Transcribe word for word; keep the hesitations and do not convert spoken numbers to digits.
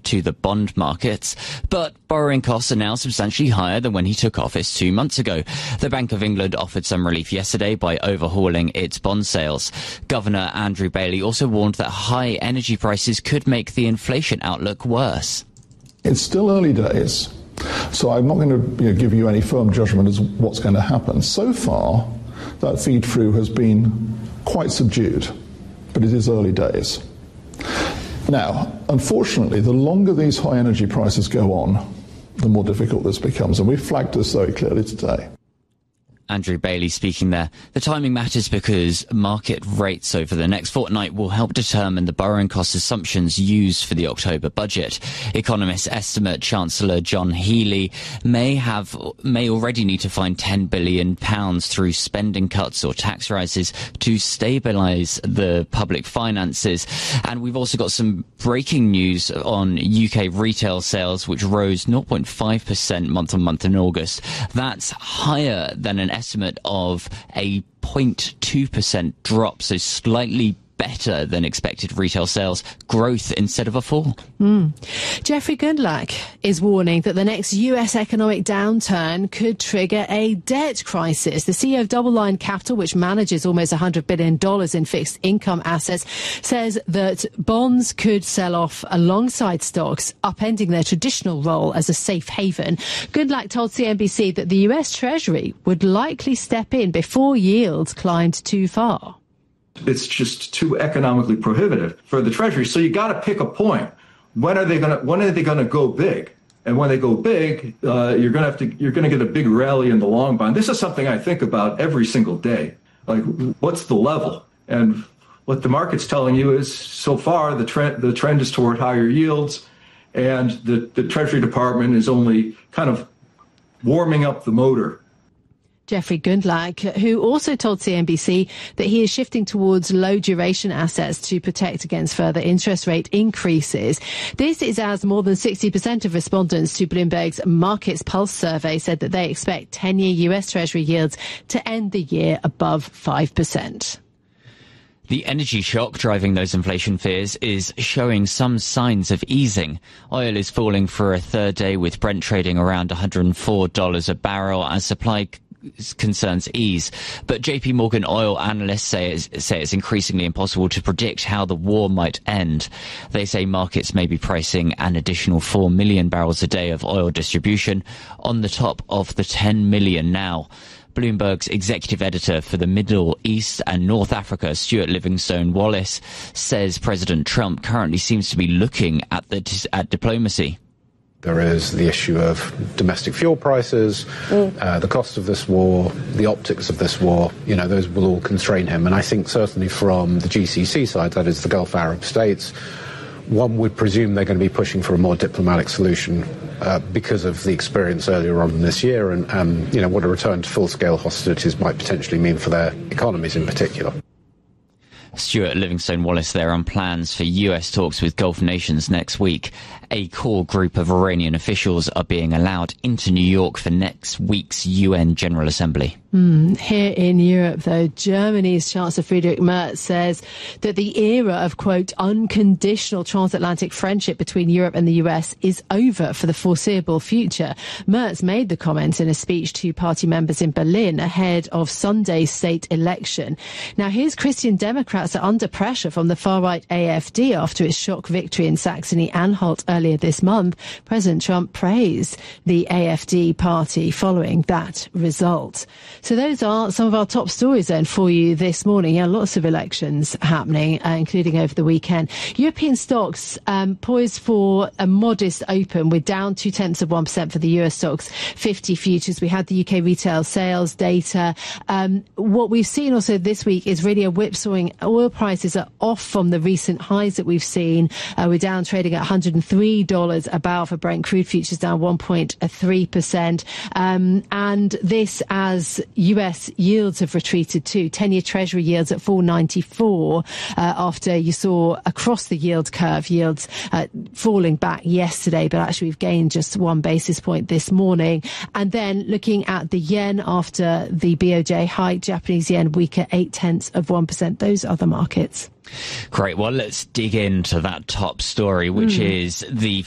to the bond markets. But borrowing costs are now substantially higher than when he took office two months ago. The Bank of England offered some relief yesterday by overhauling its bond sales. Governor Andrew Bailey also warned that high energy prices could make the inflation outlook worse. It's still early days, so I'm not going to you know, give you any firm judgment as what's going to happen. So far, that feed-through has been quite subdued, but it is early days. Now, unfortunately, the longer these high energy prices go on, the more difficult this becomes, and we've flagged this very clearly today. Andrew Bailey speaking there. The timing matters because market rates over the next fortnight will help determine the borrowing cost assumptions used for the October budget. Economists estimate Chancellor John Healey may have may already need to find ten billion pounds through spending cuts or tax rises to stabilise the public finances. And we've also got some breaking news on U K retail sales, which rose zero point five percent month on month in August. That's higher than an estimate of a zero point two percent drop, so slightly better than expected retail sales growth instead of a fall. Mm. Jeffrey Gundlach is warning that the next U S economic downturn could trigger a debt crisis. The C E O of Double Line Capital, which manages almost one hundred billion dollars in fixed income assets, says that bonds could sell off alongside stocks, upending their traditional role as a safe haven. Gundlach told C N B C that the U S Treasury would likely step in before yields climbed too far. It's just too economically prohibitive for the Treasury. So you got to pick a point. When are they going to? When are they going to go big? And when they go big, uh, you're going to have to. You're going to get a big rally in the long bond. This is something I think about every single day. Like, what's the level? And what the market's telling you is, so far the trend the trend is toward higher yields, and the the Treasury Department is only kind of warming up the motor. Jeffrey Gundlach, who also told C N B C that he is shifting towards low duration assets to protect against further interest rate increases. This is as more than sixty percent of respondents to Bloomberg's Markets Pulse survey said that they expect ten-year U S Treasury yields to end the year above five percent. The energy shock driving those inflation fears is showing some signs of easing. Oil is falling for a third day, with Brent trading around one hundred four dollars a barrel as supply concerns ease. But J P Morgan oil analysts say it's, say it's increasingly impossible to predict how the war might end. They say markets may be pricing an additional four million barrels a day of oil distribution on the top of the ten million now. Bloomberg's executive editor for the Middle East and North Africa, Stuart Livingstone Wallace, says President Trump currently seems to be looking at the at diplomacy. There is the issue of domestic fuel prices, mm. uh, the cost of this war, the optics of this war. You know, those will all constrain him. And I think certainly from the G C C side, that is the Gulf Arab states, one would presume they're going to be pushing for a more diplomatic solution uh, because of the experience earlier on this year and, um, you know, what a return to full-scale hostilities might potentially mean for their economies in particular. Stuart Livingstone Wallace there on plans for U S talks with Gulf nations next week. A core group of Iranian officials are being allowed into New York for next week's U N General Assembly. Mm. Here in Europe, though, Germany's Chancellor Friedrich Merz says that the era of, quote, unconditional transatlantic friendship between Europe and the U S is over for the foreseeable future. Merz made the comments in a speech to party members in Berlin ahead of Sunday's state election. Now, here's Christian Democrats are under pressure from the far-right A F D after its shock victory in Saxony-Anhalt earlier this month. President Trump praised the A F D party following that result. So those are some of our top stories then for you this morning. Yeah, lots of elections happening, uh, including over the weekend. European stocks um, poised for a modest open. We're down two-tenths of one percent for the U S stocks fifty futures. We had the U K retail sales data. Um, what we've seen also this week is really a whipsawing. Oil prices are off from the recent highs that we've seen. Uh, we're down trading at one hundred three dollars a barrel for Brent crude futures, down one point three percent. Um, and this as U S yields have retreated too. ten-year Treasury yields at four ninety-four uh, after you saw across the yield curve yields uh, falling back yesterday, but actually we've gained just one basis point this morning. And then looking at the yen after the B O J hike, Japanese yen weaker eight-tenths of one percent. Those are the markets. Great. Well, let's dig into that top story, which mm. is the